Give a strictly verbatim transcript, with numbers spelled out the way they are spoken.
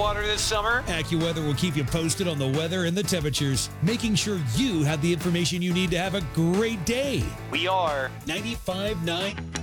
water this summer? AccuWeather will keep you posted on the weather and the temperatures, making sure you have the information you need to have a great day. We are ninety-five point nine